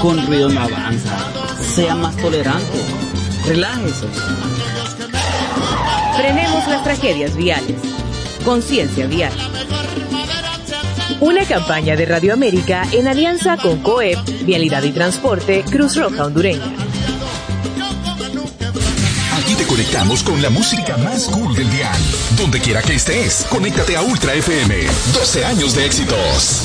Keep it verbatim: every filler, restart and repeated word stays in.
con ruido no avanza. Sea más tolerante. Relájese. Frenemos las tragedias viales. Conciencia vial. Una campaña de Radio América en alianza con COEP, Vialidad y Transporte, Cruz Roja Hondureña. Aquí te conectamos con la música más cool del dial. Donde quiera que estés, conéctate a Ultra F M. doce años de éxitos.